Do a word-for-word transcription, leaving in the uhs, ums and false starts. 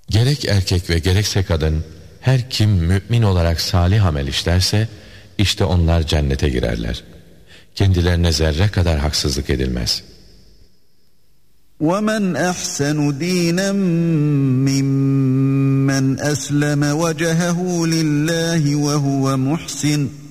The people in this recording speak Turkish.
Gerek erkek ve gerekse kadın, her kim mümin olarak salih amel işlerse, işte onlar cennete girerler. Kendilerine zerre kadar haksızlık edilmez. وَمَنْ أَحْسَنُ دِينًا مِّمَّنْ أَسْلَمَ وَجْهَهُ لِلَّهِ وَهُوَ مُحْسِنٌ